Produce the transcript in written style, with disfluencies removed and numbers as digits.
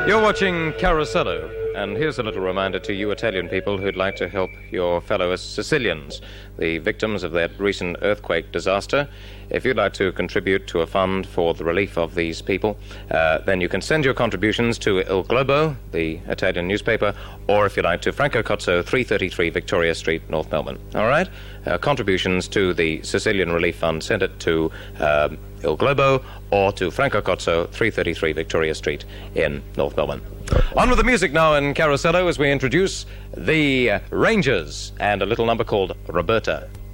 You're watching Carosello, and here's a little reminder to you Italian people who'd like to help your fellow Sicilians, the victims of that recent earthquake disaster. If you'd like to contribute to a fund for the relief of these people, then you can send your contributions to Il Globo, the Italian newspaper, or if you like to Franco Cozzo, 333 Victoria Street, North Melbourne. All right? Contributions to the Sicilian Relief Fund, send it to Il Globo or to Franco Cozzo, 333 Victoria Street in North Melbourne. On with the music now in Carosello as we introduce the Rangers and a little number called Roberta.